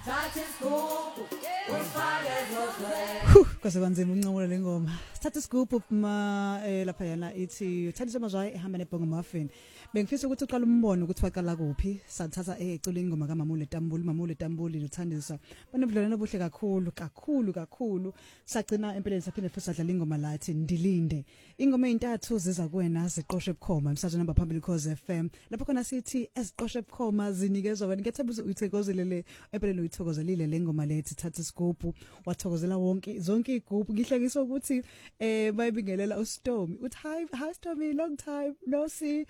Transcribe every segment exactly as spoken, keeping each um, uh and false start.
Kwase kanzima unqola lengoma. Sithatha isigubhu ma eh lapha yana ithi uthandiswa mazwayi ehamba nebhongo muffin. Bengifisa ukuthi uqala umbono ukuthi waqala kuphi. Sathatha ecula ingoma kaMamule Tambuli, Mamule Tambuli uthandiswa. Banobudlelwano obuhle kakhulu, kakhulu kakhulu. Sagcina empeleni saphinde futhi sadlala ingoma lathi Ndilinde. Ingoma ezintathu ziza kuwena ziqoqe ebukhoma emsakazo namba phambili Cause F M. Lapho khona sithi eziqoqe ebukhoma zinikezwa wena. Ngethemba uyithokozelele empeleni uyithokozelile lengoma lethi thatha isigubhu wathokozela wonke zonke igubhu ngihlekisa ukuthi eh bayibingelela uStormy uthi hi hi Stormy long time no see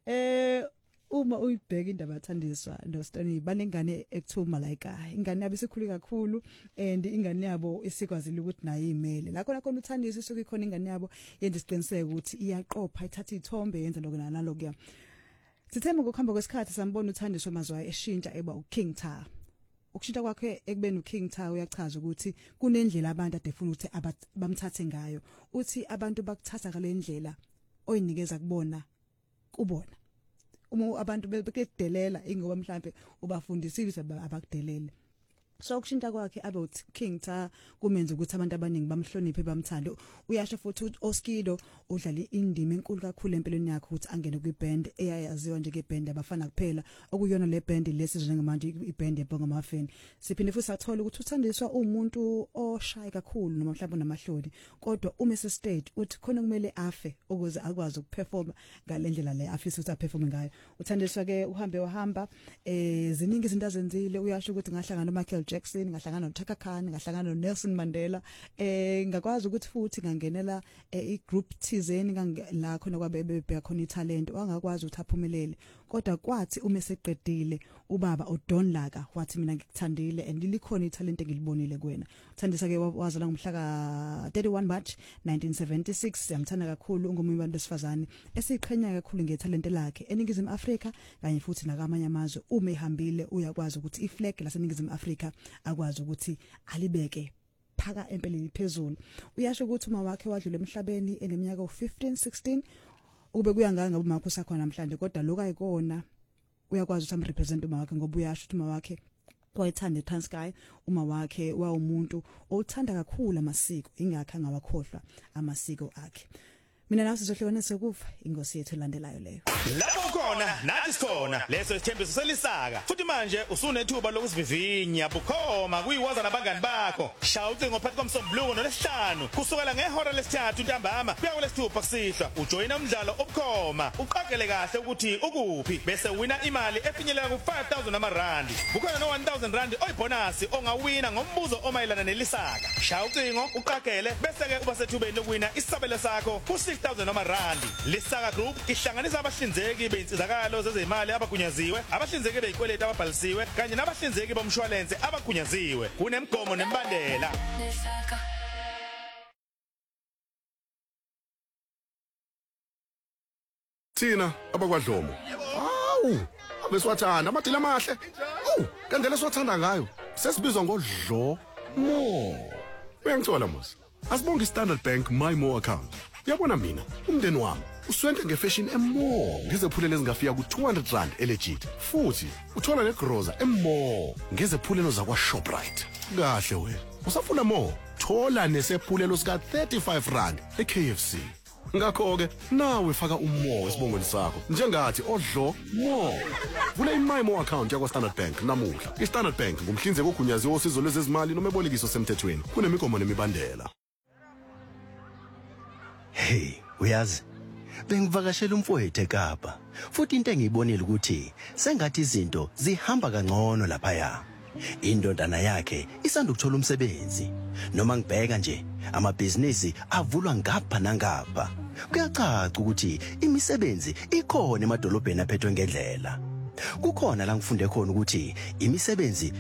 eh uma uyibheka indaba yathandiswa noStormy banengane ekuthuma like ingane yabo isikhulu kakhulu and ingane yabo isikwazile ukuthi nayo imele la khona khona uthandiswa isuke ikhona ingane yabo yenza isiqiniseko ukuthi iyaqopha ithatha izithombe yenza lokho nalokho sithemba ngokuhamba kwesikhathi sambona uthandiswa mazwayi eshintsha eba uKing Tha ukushintsha kwakhe ekubeni uKing Tha uyachaza ukuthi kunendlela abantu adefuna ukuthi bamthathe ngayo uthi abantu bakuthatha ngale ndlela oyinikeza kubona kubona uma abantu bekudelela ingoba mhlambe ubafundisile abakudelele so ukushintsha kwakhe abe uKing Tha kumenza ukuthi abantu abaningi bamhloniphe bamthande uyasho futhi ukuthi Oskido udlala indima enkulu kakhulu empilweni yakhe ukuthi angene kwiband eyayaziwa nje ngeband abafana kuphela okuyona le band lesi njengamanje iband yebhongo muffin siphinde futhi sathola ukuthi uthandiswa umuntu oshayi kakhulu noma mhlawumbe namahloni kodwa uma ese stage uthi khona kumele afe ukuze akwazi ukuperforma ngalendlela le afisa ukuthi aperforme ngayo uthandiswa ke uhambe wahamba eh ziningi izinto azenzile uyasho ukuthi ngahlangana noMichael Jackson ngahlangana noThaka Khan ngahlangana noNelson Mandela eh ngakwazi ukuthi futhi ngangenela igroup thizeni la khona kwabe bebheka khona italent wangakwazi ukuthi aphumelele kodwa kwathi uma eseqedile ubaba uDon Laka wathi mina ngikuthandile and likhona italent engilibonile kuwena uthandisa ke wazala ngomhla ka thirty-one March nineteen seventy-six siyamthanda kakhulu ungumimi besifazane esiqhenya kakhulu ngetalent lakhe eningizimu Afrika kanye futhi nakamanye amazwe uma ehambile uyakwazi ukuthi iflag laseningizimu Afrika akwazi ukuthi alibeke phaka empeleni phezulu uyasho ukuthi uma wakhe wadlula emhlabeni eneminyaka u-fifteen sixteen ube kuyanganga ngoba makho sakhona namhlanje kodwa lokho ayikona uyakwazi ukuthi amrepresent uma wakhe ngoba uyasho ukuthi uma wakhe wayethanda eTranskei uma wakhe wawumuntu othanda kakhulu amasiko ingakho angawakhohlwa amasiko akhe mina nawe sizohlukana sekufa ingosi yethu landelayo leyo lapho khona nathi sikhona leso isithembiso selisaka futhi manje usunethuba lokusivivinya bukhoma kuyiwaza nabangani bakho shawuthi ngophathi komsombuluko nolesihlanu kusukela ngehora lesithathu ntambama kuya kulesithupha kusihlwa ujoyina umdlalo obukhoma uqagele kahle ukuthi ukuphi bese wina imali efinyelela ku five thousand amarandi kukhona no one thousand rand oyibonus ongawina ngombuzo omayelana nelisaka shawucingo uqagele bese ke uba sethubeni lokuwina isabelo sakho ku six thousand amarandi lisaka group ihlanganisa abahlinzeki beinsizakalo zezimali abagunyaziwe abahlinzeki beyikweleta ababhalisiwe kanye nabahlinzeki bomshwalense abagunyaziwe kunemgomo nembandela Thina abakwadlomo awu abeswathanda amadila amahle awu kandela swathanda ngayo sesibizwa ngodlo mo uyangithola mos asibonga iStandard Bank my more account yabona mina umndeni wami uswente ngefashion emore ngezephulelo ezingafika ku two hundred rand elegit futhi uthola negroza emore ngezephulelo zakwa Shoprite kahle wena usafuna more thola nesephulelo sika thirty-five rand eK F C ngakho ke nawe faka umo esibongweni sakho njengathi odlo mo vula iMyMo account yakwa Standard Bank namuhla iStandard Bank ngumhlinzeki ogunyaziwe osizo lwezezimali noma ebolekiso semthethweni kunemigomo nemibandela. Hey uyazi bengivakashela umfowethu eKapa futhi into engiyibonile ukuthi sengathi izinto zihamba kangcono lapha ya indodana yakhe isanda ukuthola umsebenzi noma ngibheka nje amabhizinisi avulwa ngapha nangapha kuyacaca ukuthi imisebenzi ikhona emadolobheni aphethwe ngendlela kukhona la ngifunde khona ukuthi imisebenzi